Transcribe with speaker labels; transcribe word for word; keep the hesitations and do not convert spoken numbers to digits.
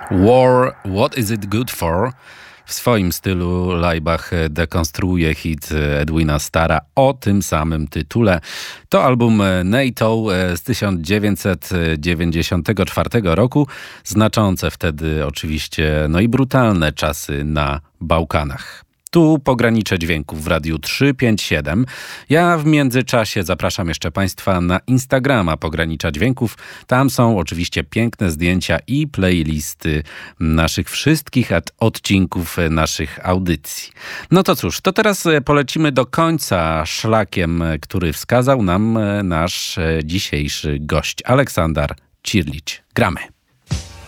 Speaker 1: War, What Is It Good For? W swoim stylu Laibach dekonstruuje hit Edwina Starra o tym samym tytule. To album NATO z tysiąc dziewięćset dziewięćdziesiątego czwartego roku, znaczące wtedy oczywiście, no i brutalne czasy na Bałkanach. Tu pogranicze dźwięków w Radiu trzysta pięćdziesiąt siedem. Ja w międzyczasie zapraszam jeszcze Państwa na Instagrama Pogranicza Dźwięków. Tam są oczywiście piękne zdjęcia i playlisty naszych wszystkich odcinków naszych audycji. No to cóż, to teraz polecimy do końca szlakiem, który wskazał nam nasz dzisiejszy gość, Aleksander Cirlić. Gramy.